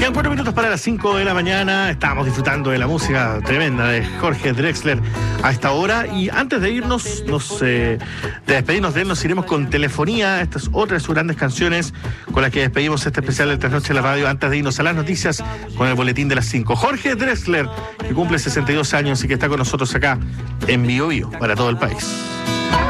Quedan 4 minutos para las 5 de la mañana. Estábamos disfrutando de la música tremenda de Jorge Drexler a esta hora. Y antes de irnos, de despedirnos de él, nos iremos con Telefonía. Esta es otra de sus grandes canciones con las que despedimos este especial de Trasnoche de la Radio. Antes de irnos a las noticias con el boletín de las 5. Jorge Drexler, que cumple 62 años y que está con nosotros acá en Bio Bio para todo el país.